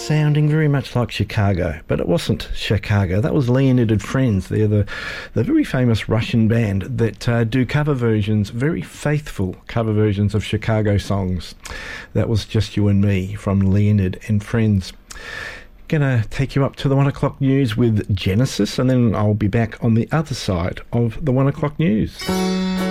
sounding very much like Chicago, but it wasn't Chicago. That was Leonid and Friends. They're the very famous Russian band that do cover versions, very faithful cover versions of Chicago songs. That was Just You and Me from Leonid and Friends. Gonna take you up to the 1 o'clock news with Genesis, and then I'll be back on the other side of the 1 o'clock news.